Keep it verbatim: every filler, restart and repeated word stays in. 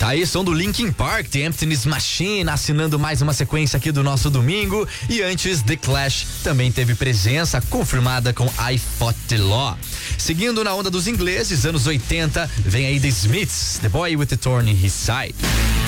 Tá aí, som do Linkin Park, The Emptiness Machine, assinando mais uma sequência aqui do nosso domingo. E antes, The Clash também teve presença confirmada com I Fought the Law. Seguindo na onda dos ingleses, anos oitenta, vem aí The Smiths, The Boy with the Thorn in His Side.